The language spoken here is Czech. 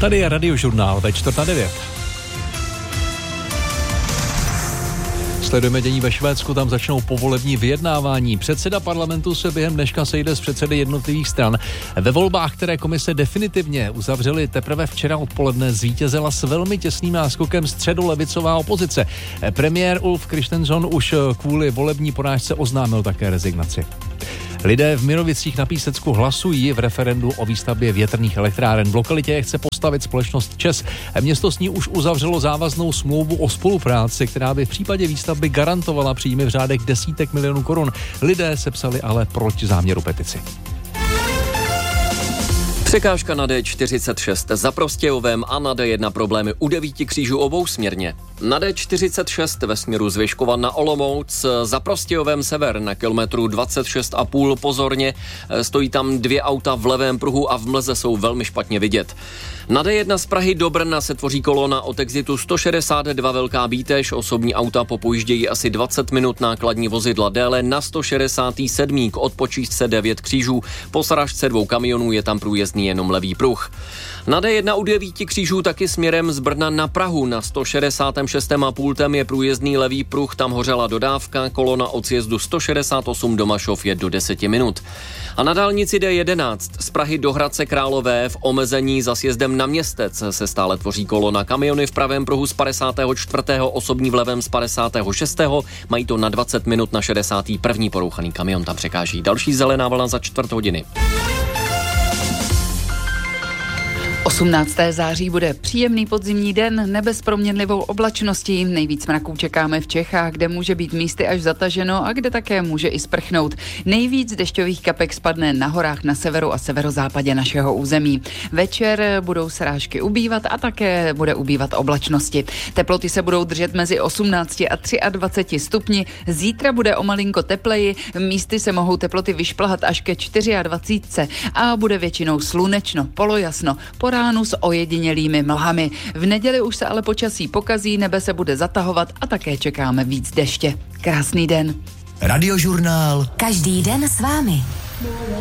Tady je Radiožurnál ve 8:45. Sledujeme dění ve Švédsku, tam začnou povolební vyjednávání. Předseda parlamentu se během dneška sejde s předsedy jednotlivých stran. Ve volbách, které komise definitivně uzavřely teprve včera odpoledne, zvítězila s velmi těsným náskokem středolevicová opozice. Premiér Ulf Kristersson už kvůli volební porážce oznámil také rezignaci. Lidé v Mirovicích na Písecku hlasují v referendu o výstavbě větrných elektráren. V lokalitě chce postavit společnost ČEZ. Město s ní už uzavřelo závaznou smlouvu o spolupráci, která by v případě výstavby garantovala příjmy v řádech desítek milionů korun. Lidé sepsali ale proti záměru petici. Překážka na D46 za Prostějovem a na D1 problémy u 9 křížů obousměrně. Na D46 ve směru z Vyškova na Olomouc za Prostějovem sever na kilometru 26,5 pozorně. Stojí tam 2 auta v levém pruhu a v mlze jsou velmi špatně vidět. Na D1 z Prahy do Brna se tvoří kolona od exitu 162 Velká Bítež. Osobní auta popojíždějí asi 20 minut, nákladní vozidla déle na 167 od Počíšce 9 křížů. Po srážce 2 kamionů je tam průjezdný jenom levý pruh. Na D1 u 9 křížů taky směrem z Brna na Prahu na 166,5 je průjezdný levý pruh, tam hořela dodávka, kolona od sjezdu 168 do Mašov je do 10 minut. A na dálnici D11 z Prahy do Hradce Králové v omezení za sjezdem na Městec se stále tvoří kolona, kamiony v pravém pruhu z 54., osobní v levém z 56., mají to na 20 minut, na 61. porouchaný kamion tam překáží. Další zelená vlna za 4 hodiny. 18. září bude příjemný podzimní den, nebe s proměnlivou oblačností. Nejvíc mraků čekáme v Čechách, kde může být místy až zataženo a kde také může i sprchnout. Nejvíc dešťových kapek spadne na horách na severu a severozápadě našeho území. Večer budou srážky ubývat a také bude ubývat oblačnosti. Teploty se budou držet mezi 18 a 23 stupni. Zítra bude o malinko tepleji, místy se mohou teploty vyšplhat až ke 24 a bude většinou slunečno, polojasno, po ránu s ojedinělými mlhami. V neděli už se ale počasí pokazí, nebe se bude zatahovat a také čekáme víc deště. Krásný den. Radiožurnál. Každý den s vámi.